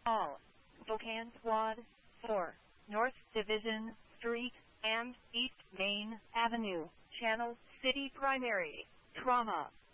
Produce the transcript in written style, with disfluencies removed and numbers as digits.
All. Spokane Squad 4. North Division Street and East Main Avenue. Channel City Primary. Trauma.